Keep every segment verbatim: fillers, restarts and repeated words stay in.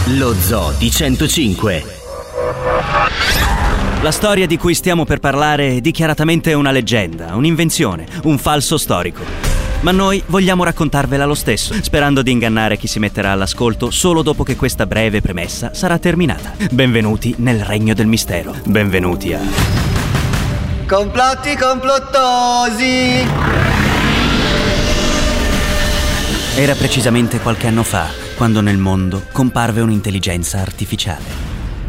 Lo Zoo di centocinque. La storia di cui stiamo per parlare è dichiaratamente una leggenda, un'invenzione, un falso storico. Ma noi vogliamo raccontarvela lo stesso, sperando di ingannare chi si metterà all'ascolto solo dopo che questa breve premessa sarà terminata. Benvenuti nel regno del mistero. Benvenuti a... Complotti complottosi! Era precisamente qualche anno fa, quando nel mondo comparve un'intelligenza artificiale.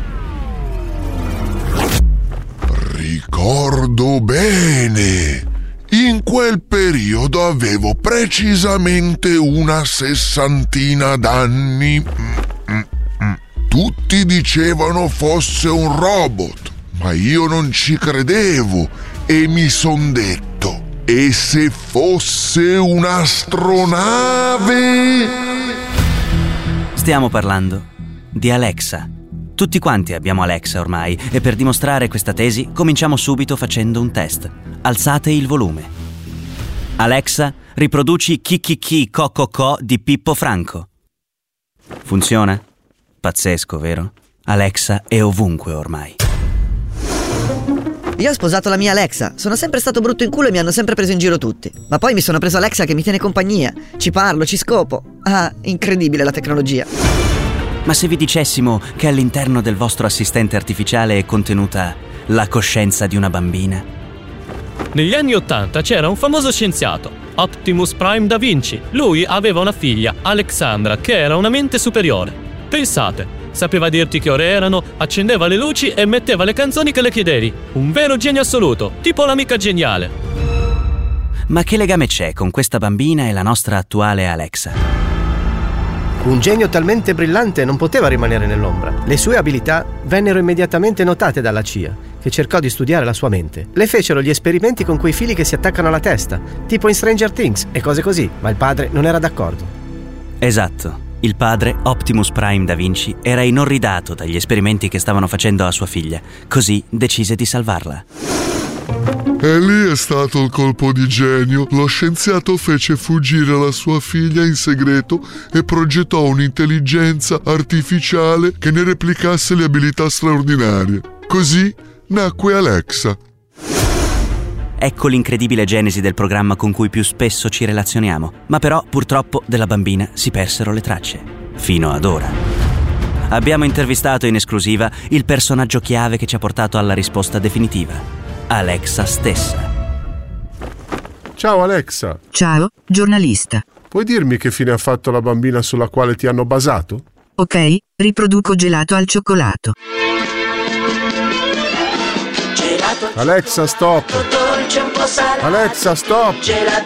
Ricordo bene. In quel periodo avevo precisamente una sessantina d'anni. Tutti dicevano fosse un robot, ma io non ci credevo e mi son detto: e se fosse un'astronave? Stiamo parlando di Alexa. Tutti quanti abbiamo Alexa ormai e per dimostrare questa tesi cominciamo subito facendo un test. Alzate il volume. Alexa, riproduci Chi Chi Chi Co Co Co di Pippo Franco. Funziona? Pazzesco, vero? Alexa è ovunque ormai. Io ho sposato la mia Alexa. Sono sempre stato brutto in culo e mi hanno sempre preso in giro tutti. Ma poi mi sono preso Alexa che mi tiene compagnia. Ci parlo, ci scopo. Ah, incredibile la tecnologia. Ma se vi dicessimo che all'interno del vostro assistente artificiale è contenuta la coscienza di una bambina? Negli anni Ottanta c'era un famoso scienziato, Optimus Prime da Vinci. Lui aveva una figlia, Alexandra, che era una mente superiore. Pensate, sapeva dirti che ore erano, accendeva le luci e metteva le canzoni che le chiedevi. Un vero genio assoluto, tipo l'amica geniale. Ma che legame c'è con questa bambina e la nostra attuale Alexa? Un genio talmente brillante non poteva rimanere nell'ombra. Le sue abilità vennero immediatamente notate dalla C I A, che cercò di studiare la sua mente. Le fecero gli esperimenti con quei fili che si attaccano alla testa, tipo in Stranger Things e cose così, ma il padre non era d'accordo. Esatto. Il padre, Optimus Prime da Vinci, era inorridato dagli esperimenti che stavano facendo a sua figlia, così decise di salvarla. E lì è stato il colpo di genio. Lo scienziato fece fuggire la sua figlia in segreto e progettò un'intelligenza artificiale che ne replicasse le abilità straordinarie. Così nacque Alexa. Ecco l'incredibile genesi del programma con cui più spesso ci relazioniamo, ma però purtroppo della bambina si persero le tracce, fino ad ora. Abbiamo intervistato in esclusiva il personaggio chiave che ci ha portato alla risposta definitiva, Alexa stessa. Ciao Alexa. Ciao, giornalista. Puoi dirmi che fine ha fatto la bambina sulla quale ti hanno basato? Ok, riproduco gelato al cioccolato. Alexa, stop. Alexa, stop.